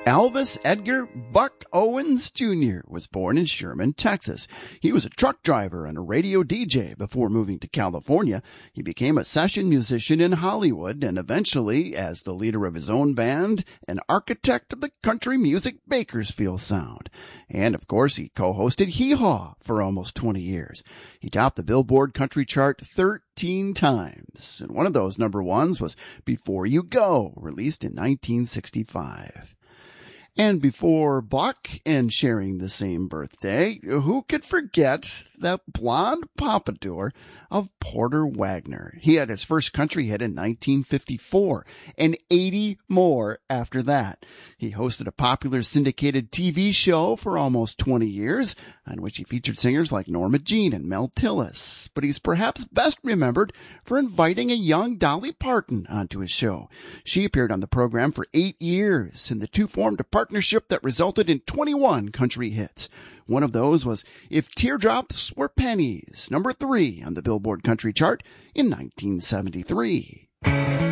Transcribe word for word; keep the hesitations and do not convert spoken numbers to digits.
Elvis Edgar Buck Owens Junior was born in Sherman, Texas. He was a truck driver and a radio D J before moving to California. He became a session musician in Hollywood and eventually, as the leader of his own band, an architect of the country music Bakersfield sound. And, of course, he co-hosted Hee Haw for almost twenty years. He topped the Billboard Country Chart thirteen times, and one of those number ones was Before You Go, released in nineteen sixty-five. And before Buck and sharing the same birthday, who could forget the blonde pompadour of Porter Wagoner? He had his first country hit in nineteen fifty-four and eighty more after that. He hosted a popular syndicated T V show for almost twenty years, on which he featured singers like Norma Jean and Mel Tillis. But he's perhaps best remembered for inviting a young Dolly Parton onto his show. She appeared on the program for eight years, and the two formed a partnership that resulted in twenty-one country hits. One of those was If Teardrops Were Pennies, number three on the Billboard Country Chart in nineteen seventy-three.